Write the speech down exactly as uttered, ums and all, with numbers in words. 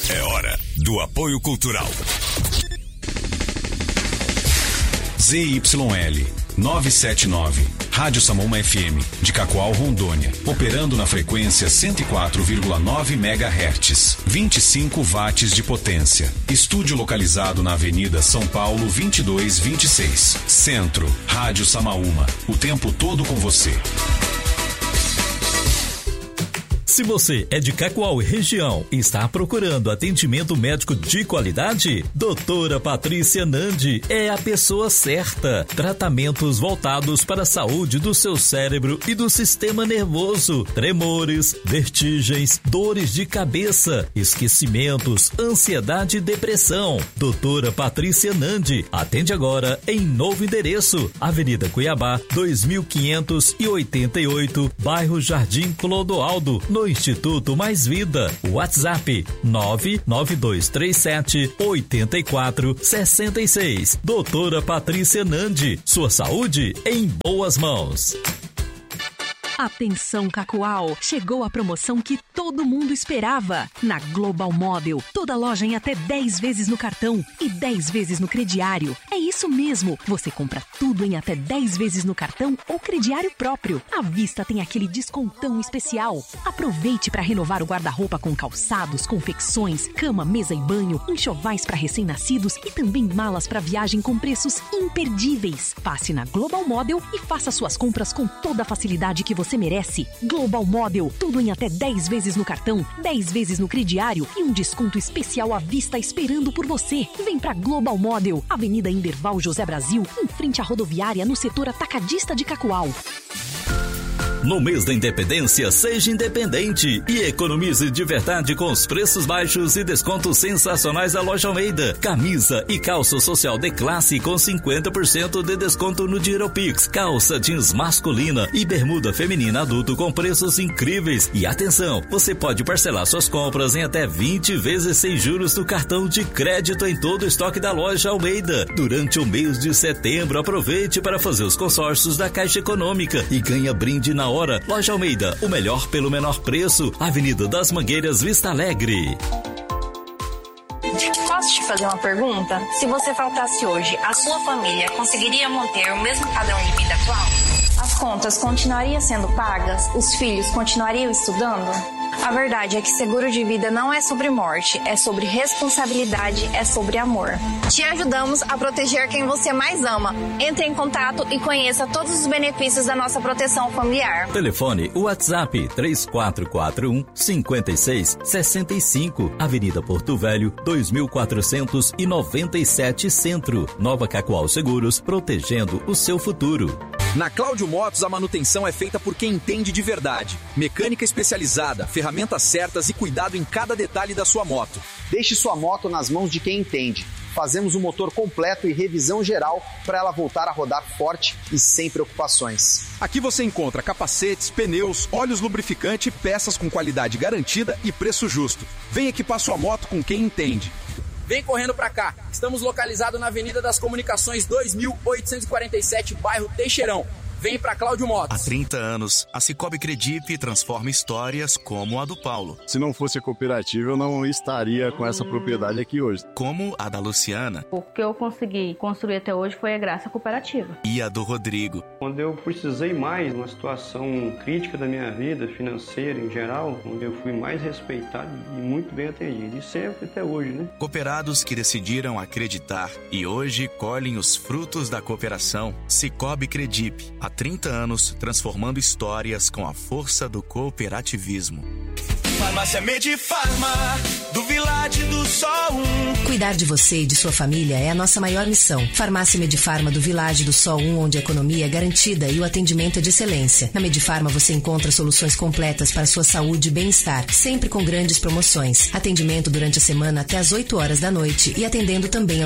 É hora do apoio cultural. Z Y L novecentos e setenta e nove, Rádio Samoma F M, de Cacoal, Rondônia, operando na frequência cento e quatro vírgula nove megahertz, vinte e cinco watts de potência. Estúdio localizado na Avenida São Paulo vinte e dois vinte e seis. Centro, Rádio Samaúma, o tempo todo com você. Se você é de Cacoal e região e está procurando atendimento médico de qualidade, doutora Patrícia Nandi é a pessoa certa. Tratamentos voltados para a saúde do seu cérebro e do sistema nervoso. Tremores, vertigens, dores de cabeça, esquecimentos, ansiedade e depressão. doutora Patrícia Nandi atende agora em novo endereço, Avenida Cuiabá, dois mil quinhentos e oitenta e oito, bairro Jardim Clodoaldo, no Instituto Mais Vida. WhatsApp nove nove dois três sete oito quatro seis seis. doutora Patrícia Nandi, sua saúde em boas mãos. Atenção Cacoal, chegou a promoção que todo mundo esperava. Na Global Model, toda loja em até dez vezes no cartão e dez vezes no crediário. É isso mesmo, você compra tudo em até dez vezes no cartão ou crediário próprio. À vista tem aquele descontão especial. Aproveite para renovar o guarda-roupa com calçados, confecções, cama, mesa e banho, enxovais para recém-nascidos e também malas para viagem com preços imperdíveis. Passe na Global Model e faça suas compras com toda a facilidade que você Você merece. Global Model, tudo em até dez vezes no cartão, dez vezes no crediário e um desconto especial à vista esperando por você. Vem pra Global Model, Avenida Inderval José Brasil, em frente à rodoviária, no setor atacadista de Cacoal. No mês da Independência, seja independente e economize de verdade com os preços baixos e descontos sensacionais da Loja Almeida. Camisa e calça social de classe com cinquenta por cento de desconto no Giropix. Calça jeans masculina e bermuda feminina adulto com preços incríveis. E atenção, você pode parcelar suas compras em até vinte vezes sem juros no cartão de crédito em todo o estoque da Loja Almeida. Durante o mês de setembro, aproveite para fazer os consórcios da Caixa Econômica e ganha brinde na hora. Loja Almeida, o melhor pelo menor preço. Avenida das Mangueiras, Vista Alegre. Posso te fazer uma pergunta? Se você faltasse hoje, a sua família conseguiria manter o mesmo padrão de vida atual? As contas continuariam sendo pagas? Os filhos continuariam estudando? A verdade é que seguro de vida não é sobre morte, é sobre responsabilidade, é sobre amor. Te ajudamos a proteger quem você mais ama. Entre em contato e conheça todos os benefícios da nossa proteção familiar. Telefone WhatsApp três quatro quatro um cinco seis seis cinco, Avenida Porto Velho, dois mil quatrocentos e noventa e sete Centro, Nova Cacoal Seguros, protegendo o seu futuro. Na Cláudio Motos, a manutenção é feita por quem entende de verdade. Mecânica especializada, ferramentas certas e cuidado em cada detalhe da sua moto. Deixe sua moto nas mãos de quem entende. Fazemos um motor completo e revisão geral para ela voltar a rodar forte e sem preocupações. Aqui você encontra capacetes, pneus, óleos lubrificante, peças com qualidade garantida e preço justo. Vem equipar sua moto com quem entende. Vem correndo pra cá. Estamos localizados na Avenida das Comunicações dois mil oitocentos e quarenta e sete, bairro Teixeirão. Vem pra Cláudio Motos. Há trinta anos, a Cicobi Credipe transforma histórias como a do Paulo. Se não fosse a cooperativa, eu não estaria com essa propriedade aqui hoje. Como a da Luciana. O que eu consegui construir até hoje foi a graça cooperativa. E a do Rodrigo. Quando eu precisei mais, numa situação crítica da minha vida, financeira em geral, onde eu fui mais respeitado e muito bem atendido. E sempre até hoje, né? Cooperados que decidiram acreditar e hoje colhem os frutos da cooperação. Cicobi Credipe. Há trinta anos, transformando histórias com a força do cooperativismo. Farmácia Medifarma, do Village do Sol um. Cuidar de você e de sua família é a nossa maior missão. Farmácia Medifarma do Village do Sol um, onde a economia é garantida e o atendimento é de excelência. Na Medifarma você encontra soluções completas para sua saúde e bem-estar, sempre com grandes promoções. Atendimento durante a semana até às oito horas da noite e atendendo também